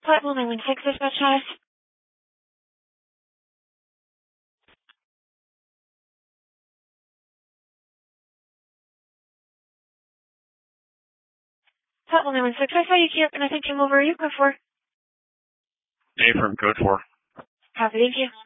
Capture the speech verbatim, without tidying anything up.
Platform nine one six dispatch house. Platform nine one six, I saw you here, and I think came over. Are you code four? A from code four. Copy, thank you.